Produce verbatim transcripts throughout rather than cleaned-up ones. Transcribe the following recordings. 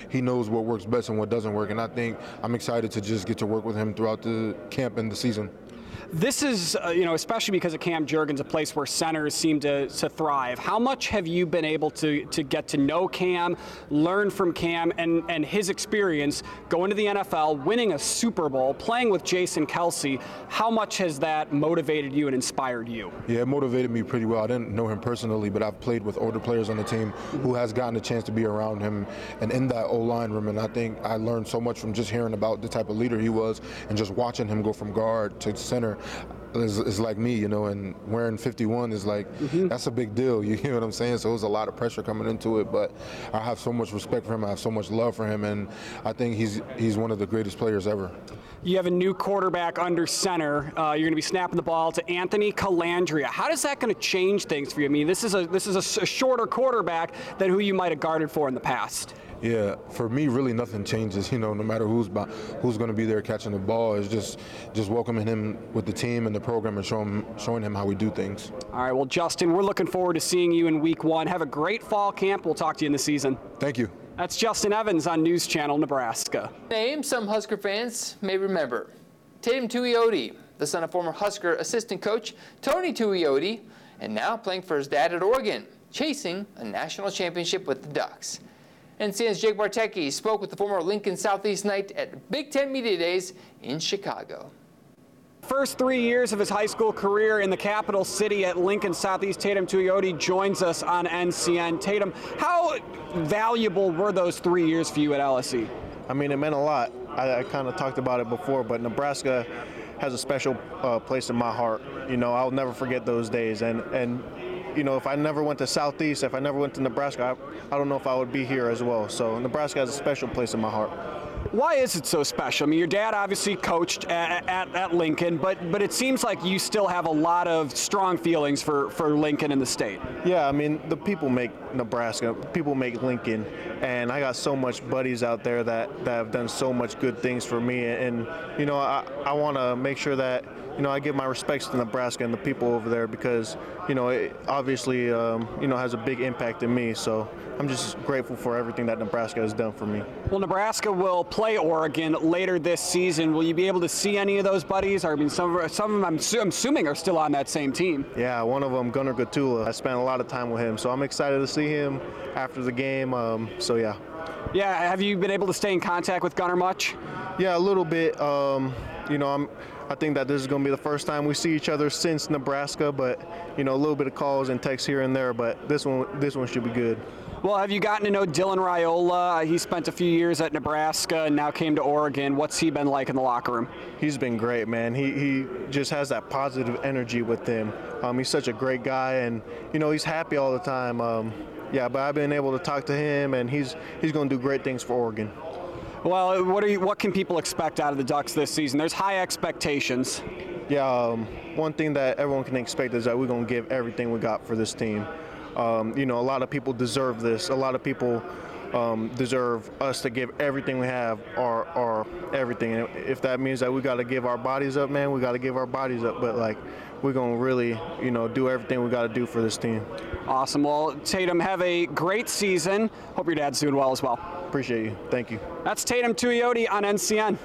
he knows what works best and what doesn't work. And I think I'm excited to just get to work with him throughout the camp and the season. This is, uh, you know, especially because of Cam Jurgens, a place where centers seem to, to thrive. How much have you been able to, to get to know Cam, learn from Cam, and, and his experience going to the N F L, winning a Super Bowl, playing with Jason Kelce? How much has that motivated you and inspired you? Yeah, it motivated me pretty well. I didn't know him personally, but I've played with older players on the team who has gotten a chance to be around him and in that O-line room. And I think I learned so much from just hearing about the type of leader he was and just watching him go from guard to center. Is, is like me, you know, and wearing fifty-one is like, mm-hmm. that's a big deal, you know what I'm saying? So it was a lot of pressure coming into it, but I have so much respect for him, I have so much love for him, and I think he's he's one of the greatest players ever. You have a new quarterback under center. Uh, you're going to be snapping the ball to Anthony Colandrea. How is that going to change things for you? I mean, this is a this is a, a shorter quarterback than who you might have guarded for in the past. Yeah, for me, really nothing changes. You know, no matter who's by, who's going to be there catching the ball, it's just just welcoming him with the team and the program and showing him, showing him how we do things. All right, well, Justin, we're looking forward to seeing you in Week One. Have a great fall camp. We'll talk to you in the season. Thank you. That's Justin Evans on News Channel Nebraska. Name some Husker fans may remember: Tatum Tuioti, the son of former Husker assistant coach Tony Tuioti, and now playing for his dad at Oregon, chasing a national championship with the Ducks. N C N's Jake Bartecki spoke with the former Lincoln Southeast Knight at Big Ten Media Days in Chicago. First three years of his high school career in the capital city at Lincoln Southeast, Tatum Tuioti joins us on N C N. Tatum, how valuable were those three years for you at L S E? I mean, it meant a lot. I, I kind of talked about it before, but Nebraska has a special uh, place in my heart. You know, I'll never forget those days. And, and you know, if I never went to Southeast, if I never went to Nebraska, I, I don't know if I would be here as well. So Nebraska has a special place in my heart. Why is it so special? I mean, your dad obviously coached at, at, at Lincoln, but but it seems like you still have a lot of strong feelings for, for Lincoln and the state. Yeah, I mean, the people make Nebraska, people make Lincoln, and I got so much buddies out there that, that have done so much good things for me. And, you know, I, I want to make sure that, you know, I give my respects to Nebraska and the people over there because, you know, it obviously, um, you know, has a big impact in me. So I'm just grateful for everything that Nebraska has done for me. Well, Nebraska will play Oregon later this season. Will you be able to see any of those buddies? I mean, some of, some of them, I'm, su- I'm assuming, are still on that same team. Yeah, one of them, Gunnar Gatula. I spent a lot of time with him, so I'm excited to see him after the game. Um, so, yeah. Yeah, have you been able to stay in contact with Gunnar much? Yeah, a little bit. Um, you know, I'm. I think that this is going to be the first time we see each other since Nebraska, but, you know, a little bit of calls and texts here and there, but this one, this one should be good. Well, have you gotten to know Dylan Raiola? He spent a few years at Nebraska and now came to Oregon. What's he been like in the locker room? He's been great, man. He he just has that positive energy with him. Um, he's such a great guy, and, you know, he's happy all the time. Um, yeah, but I've been able to talk to him, and he's he's going to do great things for Oregon. Well, what are you, what can people expect out of the Ducks this season? There's high expectations. Yeah, um, one thing that everyone can expect is that we're going to give everything we got for this team. Um, you know, a lot of people deserve this. A lot of people um, deserve us to give everything we have, our, our everything. And if that means that we got to give our bodies up, man, we got to give our bodies up. But, like, we're going to really, you know, do everything we got to do for this team. Awesome. Well, Tatum, have a great season. Hope your dad's doing well as well. Appreciate you. Thank you. That's Tatum Tuioti on N C N.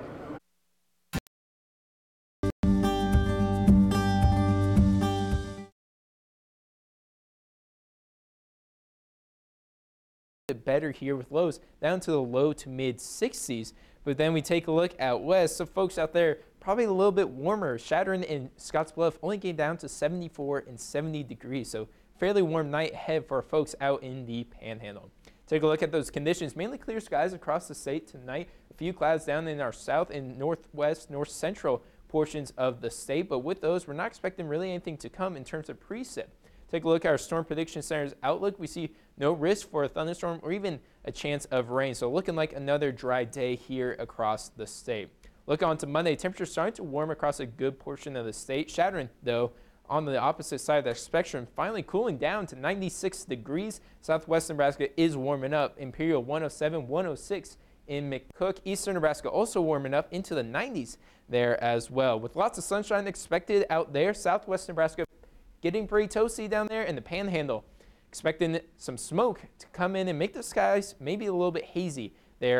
Better here with lows down to the low to mid sixties, but then we take a look out west. So folks out there, probably a little bit warmer. Chadron and Scottsbluff only came down to seventy-four and seventy degrees, so fairly warm night ahead for our folks out in the Panhandle. Take a look at those conditions. Mainly clear skies across the state tonight. A few clouds down in our south and northwest, north central portions of the state, but with those, we're not expecting really anything to come in terms of precip. Take a look at our Storm Prediction Center's outlook. We see no risk for a thunderstorm or even a chance of rain. So looking like another dry day here across the state. Look on to Monday. Temperatures starting to warm across a good portion of the state. Chadron, though, on the opposite side of the spectrum, finally cooling down to ninety-six degrees. Southwest Nebraska is warming up. Imperial one oh seven, one oh six in McCook. Eastern Nebraska also warming up into the nineties there as well. With lots of sunshine expected out there, Southwest Nebraska getting pretty toasty down there, in the Panhandle expecting some smoke to come in and make the skies maybe a little bit hazy there